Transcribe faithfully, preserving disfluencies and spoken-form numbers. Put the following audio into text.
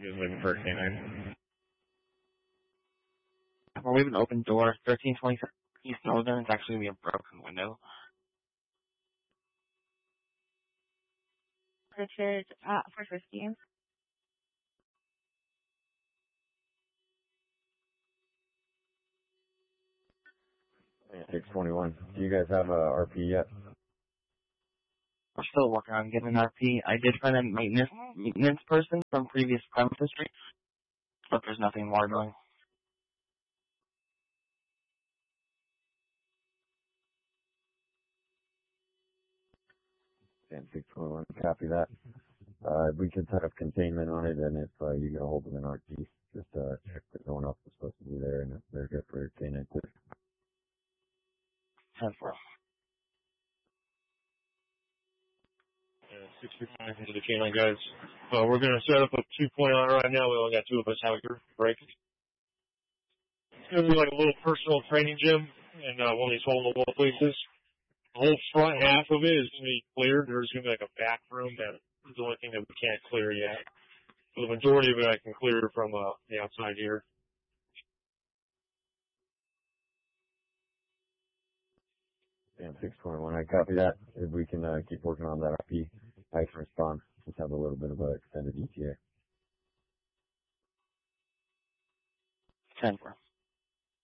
guys looking for a canine? Well, we have an open door. thirteen twenty-seven East Northern. It's actually we have a broken window. Richard, uh, four fifty. six twenty-one. Do you guys have a R P yet? We're still working on getting an R P. I did find a maintenance maintenance person from previous premise history, but there's nothing more doing. six twenty-one. Copy that. Uh, we can set up containment on it, and if uh, you get a hold of an R P, just uh, check that no one else is supposed to be there, and if they're good for canine too. ten four. Yeah, sixty-five into the canine guys. Uh, we're going to set up a two point oh right now. We only got two of us out here. Break. It's going to be like a little personal training gym in uh, one of these hole-in-the-wall places. The whole front half of it is going to be cleared. There's going to be like a back room that is the only thing that we can't clear yet. So the majority of it I can clear from uh, the outside here. Damn, six twenty-one. I copy that. If we can uh, keep working on that R P, I can respond. Just have a little bit of an extended E T A. ten four.